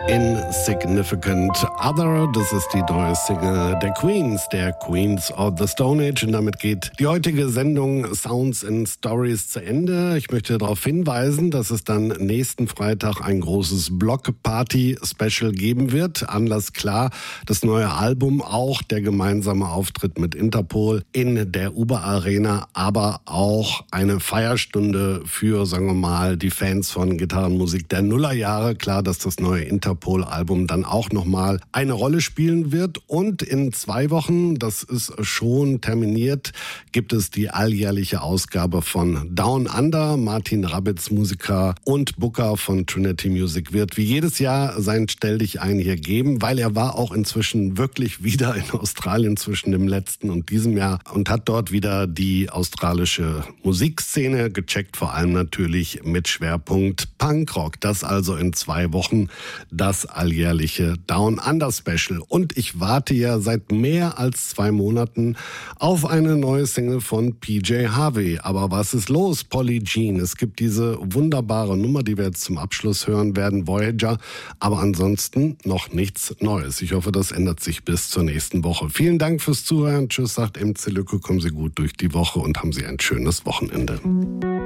Insignificant Other, das ist die neue Single der Queens of the Stone Age. Und damit geht die heutige Sendung Sounds and Stories zu Ende. Ich möchte darauf hinweisen, dass es dann nächsten Freitag ein großes Block-Party-Special geben wird. Anlass klar, das neue Album, auch der gemeinsame Auftritt mit Interpol in der Uber Arena, aber auch eine Feierstunde für, sagen wir mal, die Fans von Gitarrenmusik der Nullerjahre. Klar, dass das neue Interpol-Album dann auch nochmal eine Rolle spielen wird. Und in 2 Wochen, das ist schon terminiert, gibt es die alljährliche Ausgabe von Down Under. Martin Rabitz, Musiker und Booker von Trinity Music, wird wie jedes Jahr sein Stell-dich-ein hier geben, weil er war auch inzwischen wirklich wieder in Australien zwischen dem letzten und diesem Jahr und hat dort wieder die australische Musikszene gecheckt, vor allem natürlich mit Schwerpunkt Punkrock. Das also in 2 Wochen das alljährliche Down Under Special. Und ich warte ja seit mehr als 2 Monaten auf eine neue Single von PJ Harvey. Aber was ist los, Polly Jean? Es gibt diese wunderbare Nummer, die wir jetzt zum Abschluss hören werden, Voyager. Aber ansonsten noch nichts Neues. Ich hoffe, das ändert sich bis zur nächsten Woche. Vielen Dank fürs Zuhören. Tschüss, sagt MC Lücke. Kommen Sie gut durch die Woche und haben Sie ein schönes Wochenende.